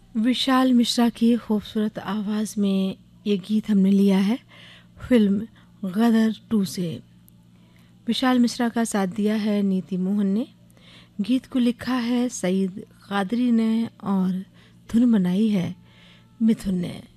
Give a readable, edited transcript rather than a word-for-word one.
विशाल मिश्रा की खूबसूरत आवाज़ में ये गीत हमने लिया है फिल्म गदर 2 से। विशाल मिश्रा का साथ दिया है नीति मोहन ने। गीत को लिखा है सईद कादरी ने और धुन बनाई है मिथुन ने।